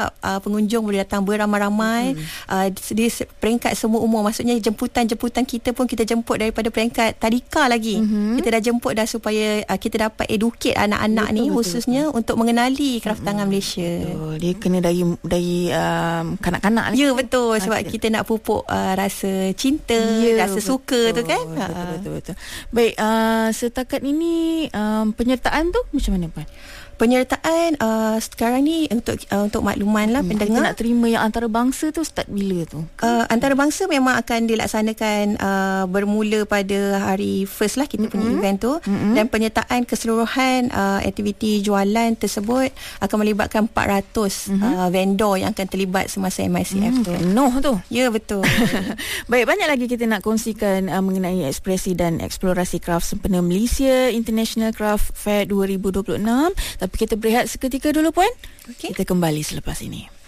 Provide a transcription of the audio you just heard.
pengunjung boleh datang beramai-ramai di peringkat semua umur. Maksudnya jemputan kita pun kita jemput daripada peringkat tadika lagi. Kita dah jemput dah supaya kita dapat educate anak-anak ni khususnya untuk mengenali kraftangan Malaysia. Betul. Dia kena dari kanak-kanak ni. Ya, betul. Sebab kita nak pupuk rasa cinta, rasa suka tu kan. Betul. Baik, setakat ini penyertaan tu macam mana, Puan? Penyertaan sekarang ni untuk makluman lah pendengar. Kita nak terima yang antarabangsa tu start bila tu? Antarabangsa memang akan dilaksanakan bermula pada hari first lah kita punya event tu. Dan penyertaan keseluruhan aktiviti jualan tersebut akan melibatkan 400 vendor yang akan terlibat semasa MICF tu. Penuh tu. Ya, betul. Baik, banyak lagi kita nak kongsikan mengenai ekspresi dan eksplorasi kraft sempena Malaysia International Craft Fair 2026. Tapi kita berehat seketika dulu, Puan. Okay. Kita kembali selepas ini.